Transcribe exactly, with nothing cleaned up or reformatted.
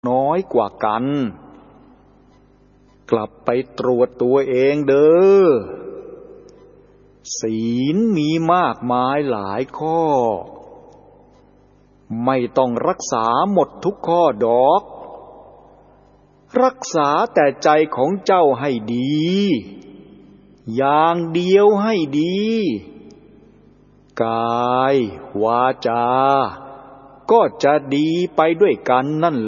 น้อยกว่ากันกลับไปตรวจตัวเองเด้อศีลมีมากมายหลายข้อไม่ต้องรักษาหมดทุกข้อดอกรักษาแต่ใจของเจ้าให้ดีอย่างเดียวให้ดีกายวาจาก็จะดีไปด้วยกันนั่น